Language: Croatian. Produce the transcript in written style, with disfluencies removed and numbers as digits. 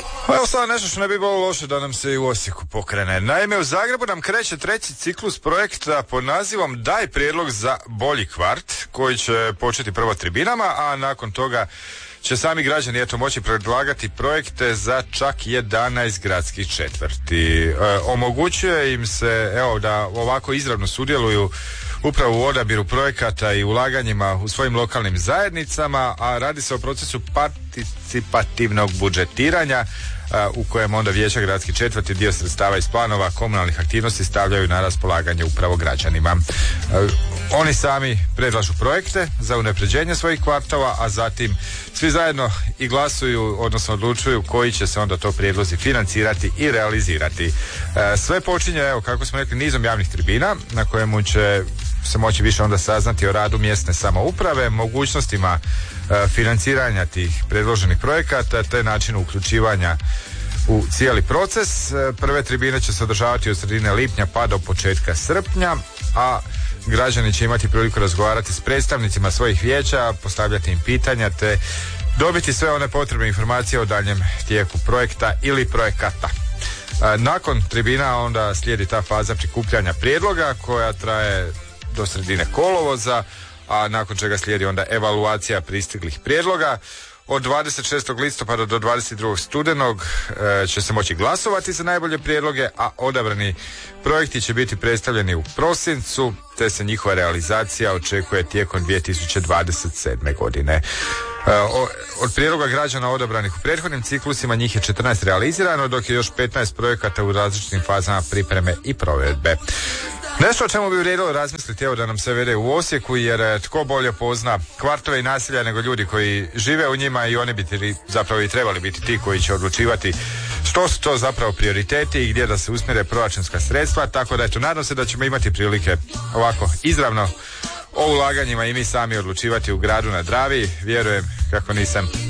Pa evo sada nešto što ne bi bilo loše da nam se i u Osijeku pokrene. Naime, u Zagrebu nam kreće treći ciklus projekta pod nazivom Daj prijedlog za bolji kvart, koji će početi prvo tribinama, a nakon toga će sami građani moći predlagati projekte za čak 11 gradskih četvrti. Omogućuje im se da ovako izravno sudjeluju upravo u odabiru projekata i ulaganjima u svojim lokalnim zajednicama, a radi se o procesu participativnog budžetiranja u kojem onda vijeća gradskih četvrti dio sredstava iz planova komunalnih aktivnosti stavljaju na raspolaganje upravo građanima. Oni sami predlažu projekte za unapređenje svojih kvartova, a zatim svi zajedno i glasuju, odnosno odlučuju koji će se onda to prijedlozi financirati i realizirati. Sve počinje, kako smo rekli, nizom javnih tribina na kojemu će se moći više onda saznati o radu mjesne samouprave, mogućnostima financiranja tih predloženih projekata te načinu uključivanja u cijeli proces. Prve tribine će se održavati od sredine lipnja pa do početka srpnja, a građani će imati priliku razgovarati s predstavnicima svojih vijeća, postavljati im pitanja te dobiti sve one potrebne informacije o daljem tijeku projekta ili projekata. Nakon tribina onda slijedi ta faza prikupljanja prijedloga koja traje do sredine kolovoza, a nakon čega slijedi onda evaluacija pristiglih prijedloga. Od 26. listopada do 22. studenog će se moći glasovati za najbolje prijedloge, a odabrani projekti će biti predstavljeni u prosincu, te se njihova realizacija očekuje tijekom 2027. godine. Od prijedloga građana odabranih u prethodnim ciklusima njih je 14 realizirano, dok je još 15 projekata u različitim fazama pripreme i provedbe. Nešto o čemu bi vrijedilo razmisliti da nam se vede u Osijeku, jer tko bolje pozna kvartove i naselja nego ljudi koji žive u njima, i oni bi zapravo i trebali biti ti koji će odlučivati što su to zapravo prioriteti i gdje da se usmjere proračunska sredstva, tako da nadam se da ćemo imati prilike ovako izravno o ulaganjima i mi sami odlučivati u gradu na Dravi. Vjerujem kako nisam